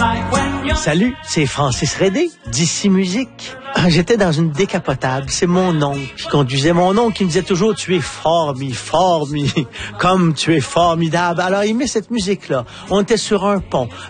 Salut, c'est Francis Redé, d'ici Musique. J'étais dans une décapotable, c'est mon oncle qui conduisait. Mon oncle qui me disait toujours « Tu es comme tu es formidable ». Alors il met cette musique-là. On était sur un pont.